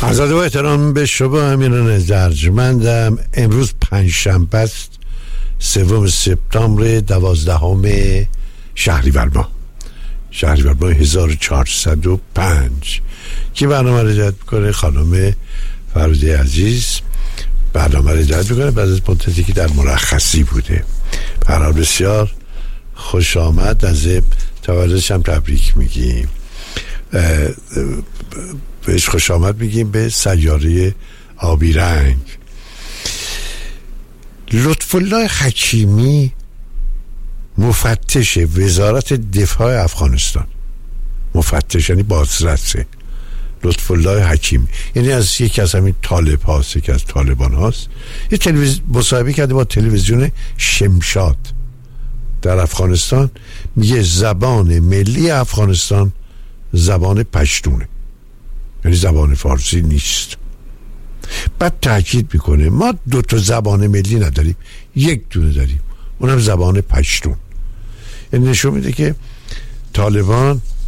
عرض احترام به شما امیران ارجمندم. امروز پنجشنبه است، 3 سپتامبر 12 شهریور ماه 1405 که برنامه رو جد میکنه خانم فرودی عزیز. برنامه رو جد میکنه بعد از مدتی که در مرخصی بوده. برحال بسیار خوش آمد، از تولدش هم تبریک میگیم، بهش خوش آمد میگیم به سیاره آبی رنگ. لطفالله حکیمی مفتش وزارت دفاع افغانستان، مفتش یعنی بازرسه، لطفالله حکیمی یعنی از یکی از همین طالب هاست، یکی از طالبان هاست. یه مصاحبه کرده با تلویزیون شمشاد در افغانستان، میگه زبان ملی افغانستان زبان پشتونه، یعنی زبان فارسی نیست. بعد تاکید میکنه ما 2 زبان ملی نداریم، 1 دونه داریم، اونم زبان پشتون. یعنی نشون میده که طالبان